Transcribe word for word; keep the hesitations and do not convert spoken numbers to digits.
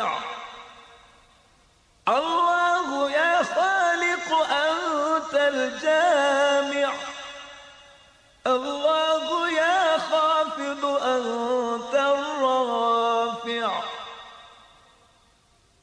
الجامع. الله يا خالق أنت الجامع، الله يا خافض أنت الرافع.